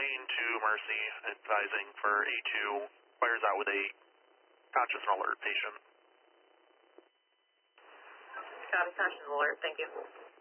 plane to Mercy, advising for A2, fires out with a conscious and alert patient. Got a conscious alert, thank you.